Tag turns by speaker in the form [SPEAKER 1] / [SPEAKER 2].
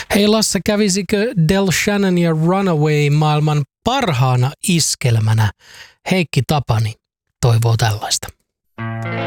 [SPEAKER 1] Hei Lasse, kävisikö Del Shannon ja Runaway maailman parhaana iskelmänä? Heikki Tapani toivoo tällaista.